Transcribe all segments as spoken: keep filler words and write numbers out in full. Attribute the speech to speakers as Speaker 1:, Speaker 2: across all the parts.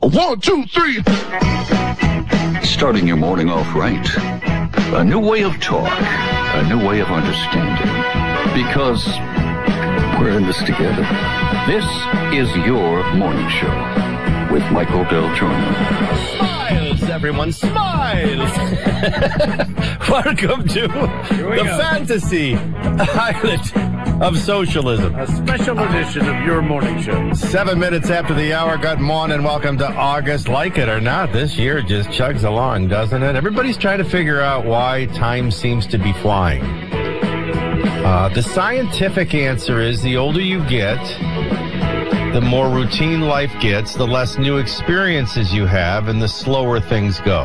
Speaker 1: One, two, three.
Speaker 2: Starting your morning off right. A new way of talk. A new way of understanding. Because we're in this together. This is your morning show with Michael Del Giorno.
Speaker 3: Smiles, everyone, smiles! Welcome to the
Speaker 4: go.
Speaker 3: fantasy island of socialism.
Speaker 4: A special edition of your morning show.
Speaker 3: Seven minutes after the hour. Good morning. Welcome to August. Like it or not, this year just chugs along, doesn't it? Everybody's trying to figure out why time seems to be flying. Uh, the scientific answer is the older you get, the more routine life gets, the less new experiences you have, and the slower things go.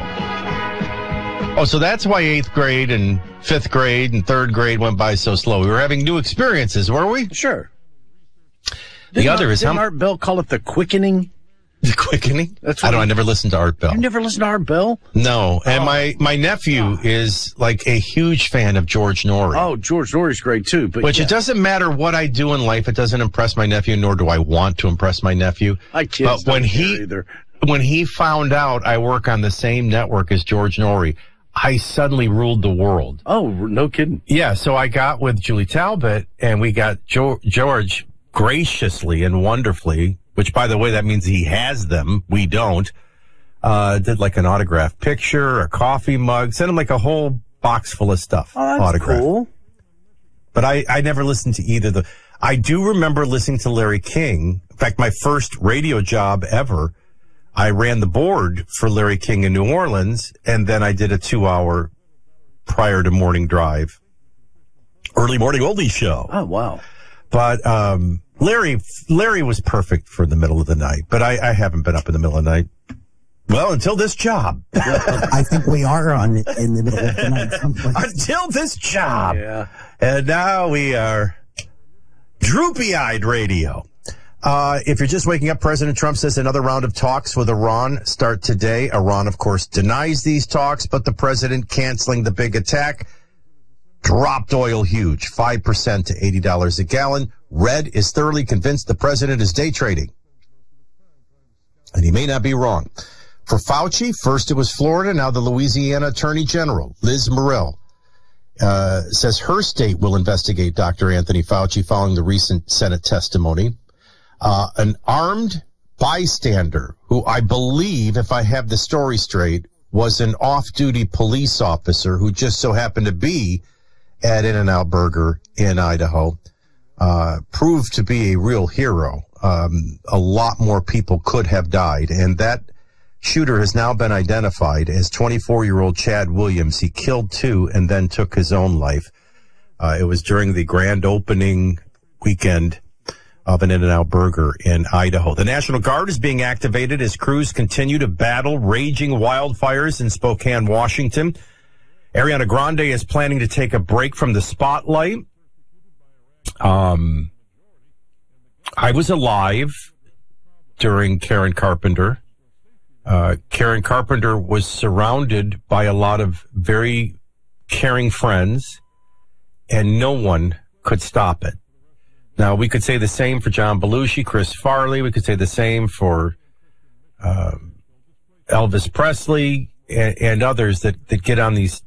Speaker 3: Oh, so that's why eighth grade and fifth grade and third grade went by so slow. We were having new experiences, were we?
Speaker 4: Sure.
Speaker 3: The
Speaker 4: Didn't
Speaker 3: other
Speaker 4: Art,
Speaker 3: is how
Speaker 4: didn't Art Bell call it the quickening?
Speaker 3: The quickening?
Speaker 4: That's
Speaker 3: I
Speaker 4: what
Speaker 3: don't.
Speaker 4: he-
Speaker 3: I never listened to Art Bell.
Speaker 4: You never listened to Art Bell?
Speaker 3: No, and
Speaker 4: Oh.
Speaker 3: my my nephew is like a huge fan of George Norrie.
Speaker 4: Oh, George Norrie's great too. But
Speaker 3: Which
Speaker 4: yeah,
Speaker 3: it doesn't matter what I do in life, it doesn't impress my nephew, nor do I want to impress my nephew.
Speaker 4: my kids
Speaker 3: but when
Speaker 4: don't
Speaker 3: he
Speaker 4: care either.
Speaker 3: when he found out I work on the same network as George Norrie, I suddenly ruled the world.
Speaker 4: Oh, no kidding.
Speaker 3: Yeah, so I got with Julie Talbot, and we got jo- George graciously and wonderfully, which, by the way, that means he has them. We don't. Uh, did like an autographed picture, a coffee mug, sent him like a whole box full of stuff.
Speaker 4: Oh, that's
Speaker 3: autographed.
Speaker 4: cool.
Speaker 3: But I, I never listened to either. The I do remember listening to Larry King. In fact, my first radio job ever, I ran the board for Larry King in New Orleans, and then I did a two-hour prior to morning drive, early morning oldie show.
Speaker 4: Oh, wow.
Speaker 3: But um, Larry Larry was perfect for the middle of the night, but I, I haven't been up in the middle of the night. Well, until this job.
Speaker 5: I think we are on in the middle of the night someplace.
Speaker 3: Until this job.
Speaker 4: Yeah.
Speaker 3: And now we are droopy-eyed radio. Uh, if you're just waking up, President Trump says another round of talks with Iran start today. Iran, of course, denies these talks, but the president canceling the big attack dropped oil huge, five percent to eighty dollars a gallon. Red is thoroughly convinced the president is day trading. And he may not be wrong. For Fauci, first it was Florida, now the Louisiana Attorney General, Liz Murrill, uh, says her state will investigate Doctor Anthony Fauci following the recent Senate testimony. Uh, an armed bystander who I believe, if I have the story straight, was an off-duty police officer who just so happened to be at In-N-Out Burger in Idaho, uh, proved to be a real hero. Um, a lot more people could have died, and that shooter has now been identified as twenty-four-year-old Chad Williams. He killed two and then took his own life. Uh, it was during the grand opening weekend of an In-N-Out Burger in Idaho. The National Guard is being activated as crews continue to battle raging wildfires in Spokane, Washington. Ariana Grande is planning to take a break from the spotlight. Um, I was alive during Karen Carpenter. Uh, Karen Carpenter was surrounded by a lot of very caring friends, and no one could stop it. Now, we could say the same for John Belushi, Chris Farley. We could say the same for uh, Elvis Presley and, and others that, that get on these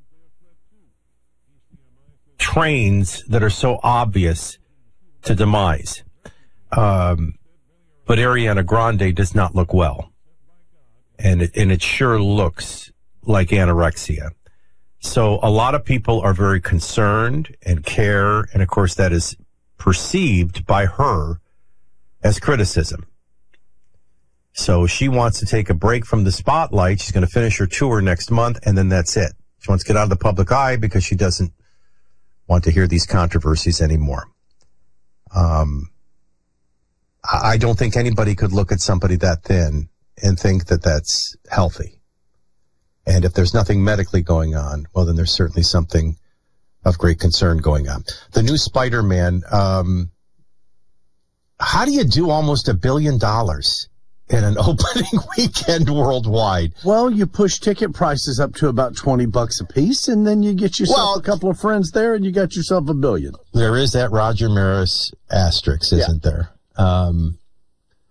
Speaker 3: trains that are so obvious to demise. Um, but Ariana Grande does not look well. And it, and it sure looks like anorexia. So a lot of people are very concerned and care. And of course, that is perceived by her as criticism. So she wants to take a break from the spotlight. She's going to finish her tour next month, and then that's it. She wants to get out of the public eye because she doesn't want to hear these controversies anymore. Um, I don't think anybody could look at somebody that thin and think that that's healthy. And if there's nothing medically going on, well, then there's certainly something of great concern going on. The new Spider-Man, um, how do you do almost a billion dollars in an opening weekend worldwide?
Speaker 4: Well, you push ticket prices up to about twenty bucks a piece, and then you get yourself
Speaker 3: Well,
Speaker 4: a couple of friends there, and you got yourself a billion.
Speaker 3: There is that Roger Maris asterisk, isn't
Speaker 4: Yeah.
Speaker 3: there? Um,